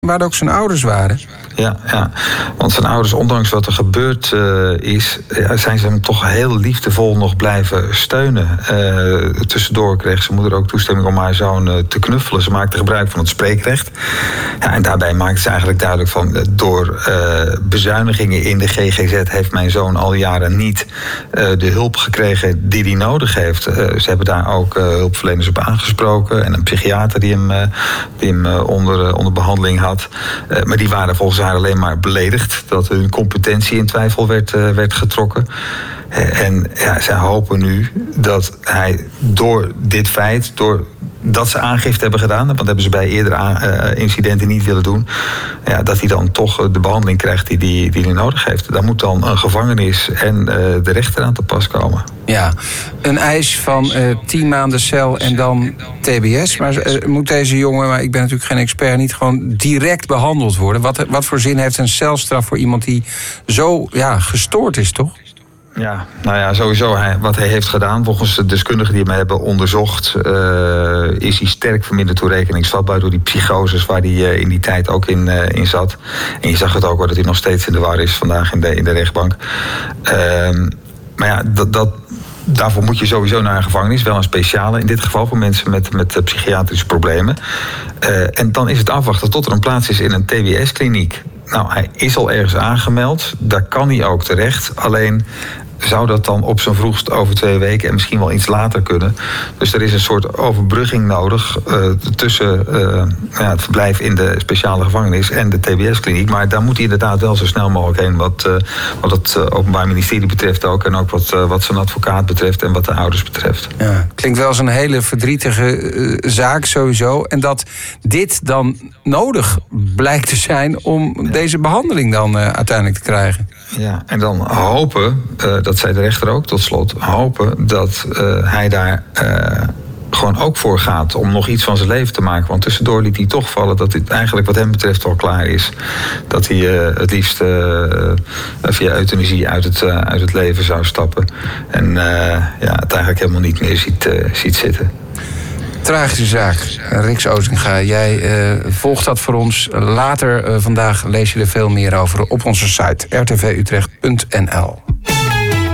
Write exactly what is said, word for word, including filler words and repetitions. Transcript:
waar ook zijn ouders waren. Ja, ja, want zijn ouders, ondanks wat er gebeurd uh, is, zijn ze hem toch heel liefdevol nog blijven steunen. Uh, tussendoor kreeg zijn moeder ook toestemming om haar zoon uh, te knuffelen. Ze maakte gebruik van het spreekrecht. Ja, en daarbij maakte ze eigenlijk duidelijk van, uh, door uh, bezuinigingen in de G G Z heeft mijn zoon al jaren niet uh, de hulp gekregen die hij nodig heeft. Uh, ze hebben daar ook uh, hulpverleners op aangesproken en een psychiater die hem, uh, die hem uh, onder, uh, onder behandeling had. Uh, maar die waren volgens haar alleen maar beledigd dat hun competentie in twijfel werd, uh, werd getrokken. En ja, zij hopen nu dat hij door dit feit, door dat ze aangifte hebben gedaan, want dat hebben ze bij eerdere incidenten niet willen doen, ja, dat hij dan toch de behandeling krijgt die hij die, die die nodig heeft. Daar moet dan een gevangenis en uh, de rechter aan te pas komen. Ja, een eis van uh, tien maanden cel en dan T B S. Maar uh, moet deze jongen, maar ik ben natuurlijk geen expert, niet gewoon direct behandeld worden? Wat, wat voor zin heeft een celstraf voor iemand die zo ja, gestoord is, toch? Ja, nou ja, sowieso hij, wat hij heeft gedaan, volgens de deskundigen die hem hebben onderzocht, uh, is hij sterk verminderd toerekeningsvatbaar door die psychoses waar hij uh, in die tijd ook in, uh, in zat. En je zag het ook wel dat hij nog steeds in de war is vandaag in de, in de rechtbank. Uh, maar ja, dat, dat, daarvoor moet je sowieso naar een gevangenis, wel een speciale in dit geval voor mensen met, met uh, psychiatrische problemen. Uh, en dan is het afwachten tot er een plaats is in een T B S-kliniek. Nou, hij is al ergens aangemeld, daar kan hij ook terecht. Alleen zou dat dan op zijn vroegst over twee weken en misschien wel iets later kunnen. Dus er is een soort overbrugging nodig uh, tussen uh, ja, het verblijf in de speciale gevangenis en de T B S-kliniek. Maar daar moet hij inderdaad wel zo snel mogelijk heen, wat, uh, wat het uh, Openbaar Ministerie betreft ook. En ook wat, uh, wat zijn advocaat betreft en wat de ouders betreft. Ja, klinkt wel als een hele verdrietige uh, zaak sowieso. En dat dit dan nodig blijkt te zijn om ja. deze behandeling dan uh, uiteindelijk te krijgen. Ja, en dan hopen, uh, dat zei de rechter ook tot slot, hopen dat uh, hij daar uh, gewoon ook voor gaat om nog iets van zijn leven te maken. Want tussendoor liet hij toch vallen dat dit eigenlijk wat hem betreft al klaar is. Dat hij uh, het liefst uh, via euthanasie uit het, uh, uit het leven zou stappen. En uh, ja, het eigenlijk helemaal niet meer ziet, uh, ziet zitten. Tragische zaak. Rix Ozinga, jij uh, volgt dat voor ons. Later uh, vandaag lees je er veel meer over op onze site r t v utrecht punt n l.